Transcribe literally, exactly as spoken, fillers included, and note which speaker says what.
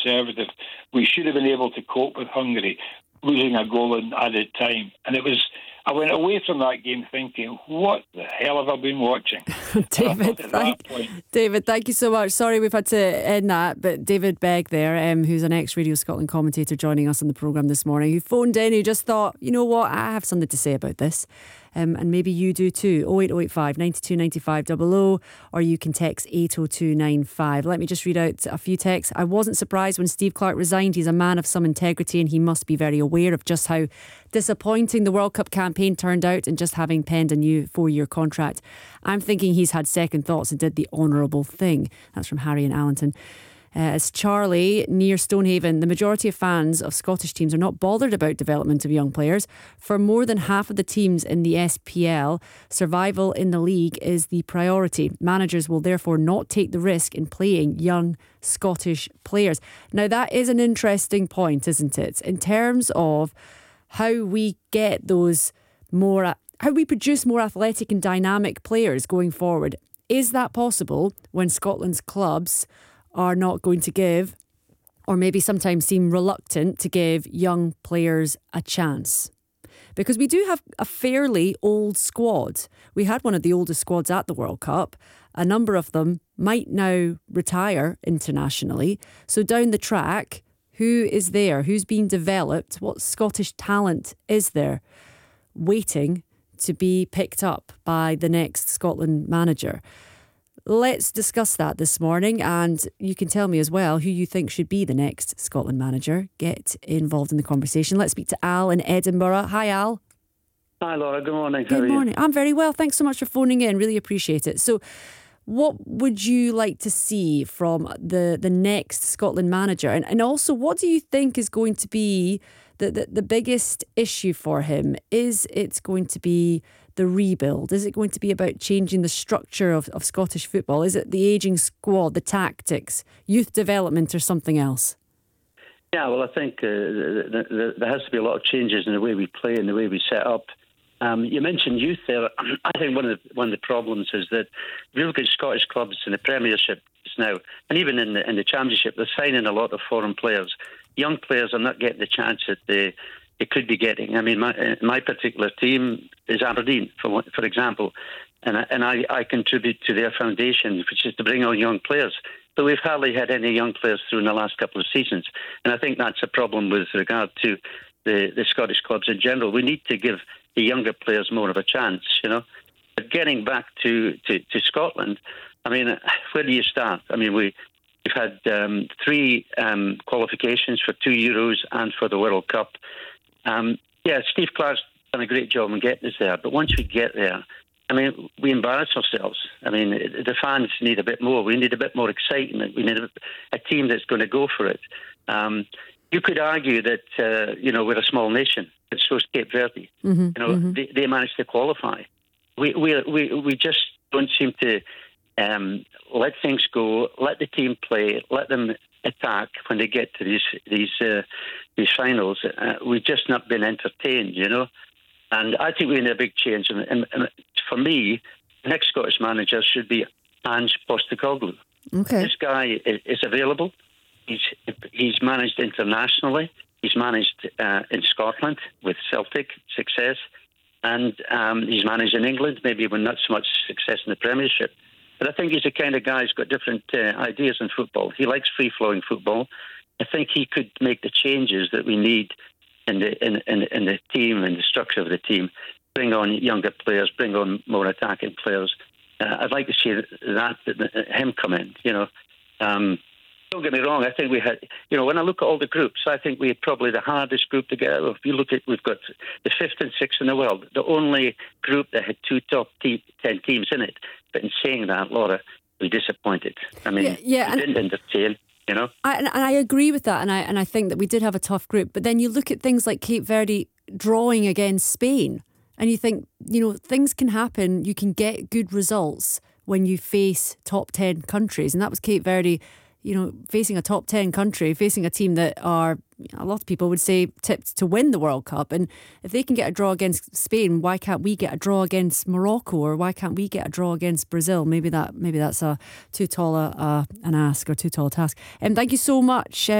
Speaker 1: conservative. We should have been able to cope with Hungary losing a goal in added time. And it was, I went away from that game thinking, what the hell have I been watching?
Speaker 2: David, thank, David, thank you so much. Sorry we've had to end that, but David Begg there, um, who's an ex-Radio Scotland commentator joining us on the programme this morning, who phoned in, who just thought, you know what, I have something to say about this. Um, and maybe you do too. oh eight oh eight five, nine two nine five double oh, or you can text eight oh two nine five. Let me just read out a few texts. I wasn't surprised when Steve Clarke resigned. He's a man of some integrity and he must be very aware of just how disappointing the World Cup campaign turned out and just having penned a new four-year contract. I'm thinking he's had second thoughts and did the honourable thing. That's from Harry in Allenton. Uh, as Charlie near Stonehaven, the majority of fans of Scottish teams are not bothered about development of young players. For more than half of the teams in the S P L, survival in the league is the priority. Managers will therefore not take the risk in playing young Scottish players. Now that is an interesting point, isn't it? In terms of how we get those more, how we produce more athletic and dynamic players going forward. Is that possible when Scotland's clubs are not going to give, or maybe sometimes seem reluctant to give, young players a chance? Because we do have a fairly old squad. We had one of the oldest squads at the World Cup. A number of them might now retire internationally. So down the track, who is there? Who's being developed? What Scottish talent is there waiting to be picked up by the next Scotland manager? Let's discuss that this morning, and you can tell me as well who you think should be the next Scotland manager. Get involved in the conversation. Let's speak to Al in Edinburgh. Hi, Al.
Speaker 3: Hi, Laura. Good morning.
Speaker 2: Good
Speaker 3: How are
Speaker 2: morning.
Speaker 3: you?
Speaker 2: I'm very well. Thanks so much for phoning in. Really appreciate it. So, what would you like to see from the, the next Scotland manager? And, and also, what do you think is going to be the, the, the biggest issue for him? Is it going to be the rebuild? Is it going to be about changing the structure of, of Scottish football? Is it the ageing squad, the tactics, youth development, or something else?
Speaker 3: Yeah, well, I think uh, the, the, there has to be a lot of changes in the way we play and the way we set up. Um, you mentioned youth there. I think one of the, one of the problems is that if you look at Scottish clubs in the Premiership now, and even in the, in the Championship, they're signing a lot of foreign players. Young players are not getting the chance that they they could be getting. I mean, my my particular team is Aberdeen, for for example, and I, and I, I contribute to their foundation, which is to bring on young players. But we've hardly had any young players through in the last couple of seasons, and I think that's a problem with regard to the, the Scottish clubs in general. We need to give the younger players more of a chance, you know. But getting back to, to, to Scotland, I mean, where do you start? I mean, we, we've had um, three um, qualifications for two Euros and for the World Cup. Um, yeah, Steve Clarke's done a great job in getting us there, but once we get there, I mean, we embarrass ourselves. I mean, the fans need a bit more. We need a bit more excitement. We need a, a team that's going to go for it. Um, you could argue that, uh, you know, we're a small nation, but so is Cape Verde.
Speaker 2: Mm-hmm,
Speaker 3: you know,
Speaker 2: mm-hmm.
Speaker 3: they, they managed to qualify. We we we, we just don't seem to um, let things go, let the team play, let them attack when they get to these these uh, these finals. Uh, we've just not been entertained, you know. And I think we need a big change. And, and, and for me, the next Scottish manager should be Ange Postecoglou.
Speaker 2: Okay.
Speaker 3: This guy is, is available. He's he's managed internationally. He's managed uh, in Scotland with Celtic success, and um, he's managed in England, maybe with not so much success in the Premiership. But I think he's the kind of guy who's got different uh, ideas in football. He likes free-flowing football. I think he could make the changes that we need in the in, in, in the team and the structure of the team. Bring on younger players, bring on more attacking players. Uh, I'd like to see that, that him come in. You know, um, don't get me wrong. I think we had. You know, when I look at all the groups, I think we had probably the hardest group to get out of. If you look at, we've got the fifth and sixth in the world. The only group that had two top te- ten teams in it. But in saying that, Laura, we disappointed. I mean,
Speaker 2: yeah, yeah,
Speaker 3: we didn't entertain. You know,
Speaker 2: I, and I agree with that, and I and I think that we did have a tough group. But then you look at things like Cape Verde drawing against Spain, and you think, you know, things can happen. You can get good results when you face top ten countries, and that was Cape Verde. You know, facing a top ten country, facing a team that are, a lot of people would say, tipped to win the World Cup. And if they can get a draw against Spain, why can't we get a draw against Morocco, or why can't we get a draw against Brazil? Maybe that maybe that's a too tall a, a, an ask or too tall a task. And um, thank you so much. Uh,